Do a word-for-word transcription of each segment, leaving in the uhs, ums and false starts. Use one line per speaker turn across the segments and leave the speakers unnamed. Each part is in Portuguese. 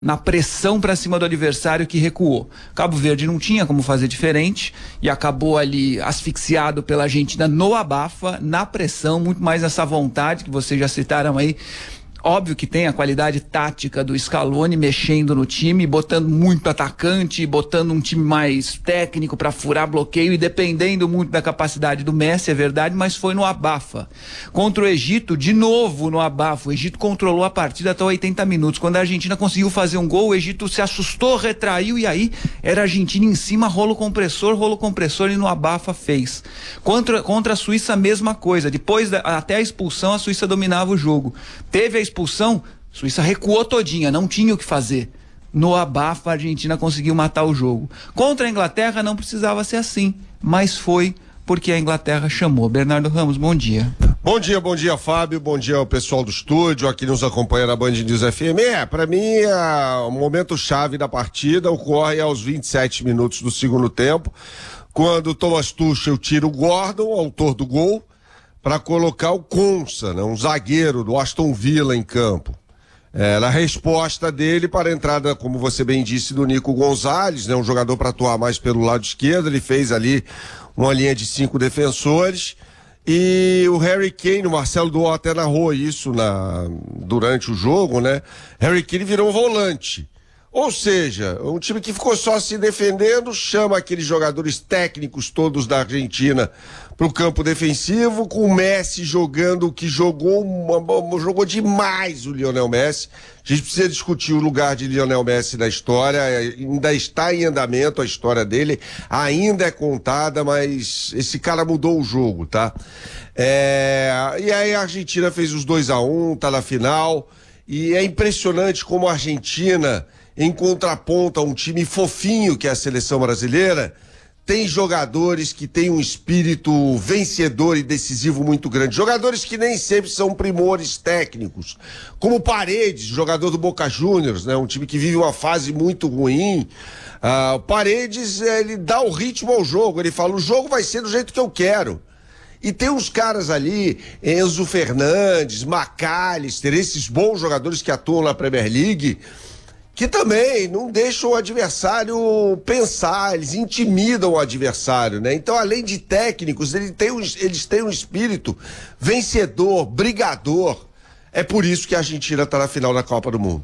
na pressão para cima do adversário que recuou. Cabo Verde não tinha como fazer diferente e acabou ali asfixiado pela Argentina no abafa, na pressão, muito mais essa vontade que vocês já citaram aí. Óbvio que tem a qualidade tática do Scaloni mexendo no time, botando muito atacante, botando um time mais técnico para furar bloqueio e dependendo muito da capacidade do Messi, é verdade, mas foi no abafa. Contra o Egito, de novo no abafa, o Egito controlou a partida até oitenta minutos. Quando a Argentina conseguiu fazer um gol, o Egito se assustou, retraiu e aí era a Argentina em cima, rolo compressor, rolo compressor e no abafa fez. Contra, contra a Suíça, a mesma coisa. Depois, da, até a expulsão, a Suíça dominava o jogo. Teve a expulsão, a Suíça recuou todinha, não tinha o que fazer. No abafa, a Argentina conseguiu matar o jogo. Contra a Inglaterra não precisava ser assim, mas foi porque a Inglaterra chamou. Bernardo Ramos, bom dia.
Bom dia, bom dia, Fábio, bom dia ao pessoal do estúdio, aqui nos acompanha na Band News F M. É, pra mim, é, o momento chave da partida ocorre aos vinte e sete minutos do segundo tempo, quando o Thomas Tuchel tira o Gordon, autor do gol, para colocar o Konsa, né, um zagueiro do Aston Villa em campo. Era a resposta dele para a entrada, como você bem disse, do Nico Gonzalez, né, um jogador para atuar mais pelo lado esquerdo. Ele fez ali uma linha de cinco defensores. E o Harry Kane, o Marcelo Duó até narrou isso na, durante o jogo, né? Harry Kane virou um volante. Ou seja, um time que ficou só se defendendo, chama aqueles jogadores técnicos todos da Argentina para o campo defensivo, com o Messi jogando o que jogou, uma, jogou demais o Lionel Messi. A gente precisa discutir o lugar de Lionel Messi na história, ainda está em andamento a história dele, ainda é contada, mas esse cara mudou o jogo, tá? É, e aí a Argentina fez os dois a um, tá na final, e é impressionante como a Argentina, em contraponto a um time fofinho que é a seleção brasileira, tem jogadores que têm um espírito vencedor e decisivo muito grande. Jogadores que nem sempre são primores técnicos. Como Paredes, jogador do Boca Juniors, né? Um time que vive uma fase muito ruim. Ah, o Paredes, ele dá o ritmo ao jogo. Ele fala, o jogo vai ser do jeito que eu quero. E tem uns caras ali, Enzo Fernandes, McAllister, esses bons jogadores que atuam na Premier League, que também não deixam o adversário pensar, eles intimidam o adversário, né? Então, além de técnicos, eles têm um, eles têm um espírito vencedor, brigador. É por isso que a Argentina está na final da Copa do Mundo.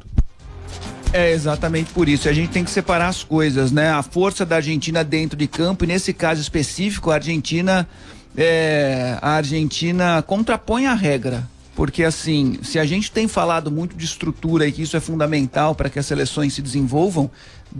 É exatamente por isso. A gente tem que separar as coisas, né? A força da Argentina dentro de campo, e nesse caso específico, a Argentina, é, a Argentina contrapõe a regra. Porque assim, se a gente tem falado muito de estrutura e que isso é fundamental para que as seleções se desenvolvam,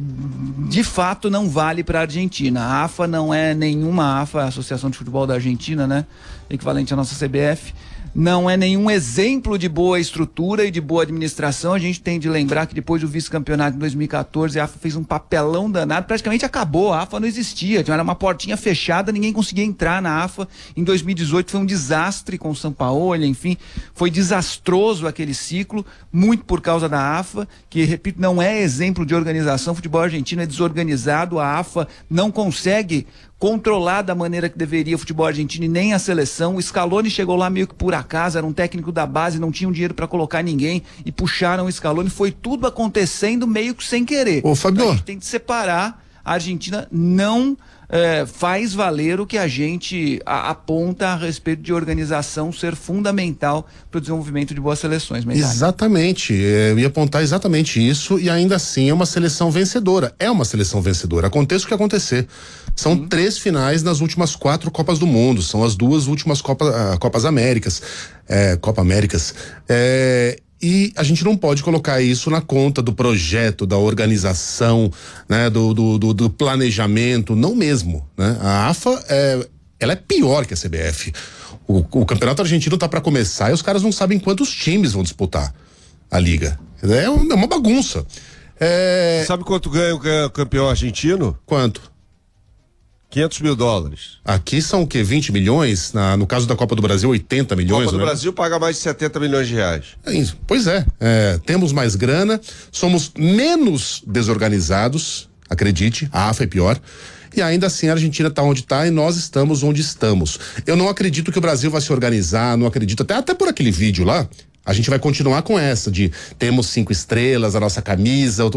de fato não vale para a Argentina. A AFA não é nenhuma AFA, a Associação de Futebol da Argentina, né? Equivalente à nossa C B F. Não é nenhum exemplo de boa estrutura e de boa administração. A gente tem de lembrar que depois do vice-campeonato de dois mil e quatorze, a AFA fez um papelão danado, praticamente acabou, a AFA não existia, era uma portinha fechada, ninguém conseguia entrar na AFA. Em dois mil e dezoito foi um desastre com o Sampaoli, enfim, foi desastroso aquele ciclo, muito por causa da AFA, que, repito, não é exemplo de organização. O futebol argentino é desorganizado, a AFA não consegue controlar da maneira que deveria o futebol argentino e nem a seleção. O Scaloni chegou lá meio que por acaso, era um técnico da base, não tinham dinheiro para colocar ninguém e puxaram o Scaloni. Foi tudo acontecendo meio que sem querer.
Ô, Fabio,
então, a gente tem que separar. A Argentina não é, faz valer o que a gente a, aponta a respeito de organização ser fundamental para o desenvolvimento de boas seleções. Medalha.
Exatamente, eu ia apontar exatamente isso, e ainda assim é uma seleção vencedora, é uma seleção vencedora, aconteça o que acontecer. São Sim. três finais nas últimas quatro Copas do Mundo, são as duas últimas Copa, uh, Copas Américas, é, Copa Américas, é, e a gente não pode colocar isso na conta do projeto, da organização, né, do, do, do, do planejamento, não mesmo, né? A AFA, é, ela é pior que a C B F. O, o campeonato argentino tá para começar e os caras não sabem quantos times vão disputar a liga. É uma, é uma bagunça. É...
Sabe quanto ganha o campeão argentino?
Quanto?
quinhentos mil dólares.
Aqui são o quê? vinte milhões? Na, no caso da Copa do Brasil, oitenta milhões.
Copa do
né?
Brasil paga mais de setenta milhões de reais.
É isso. Pois é, é, temos mais grana, somos menos desorganizados, acredite, a AFA é pior, e ainda assim a Argentina está onde está e nós estamos onde estamos. Eu não acredito que o Brasil vai se organizar, não acredito, até, até por aquele vídeo lá, A gente vai continuar com essa de temos cinco estrelas, a nossa camisa,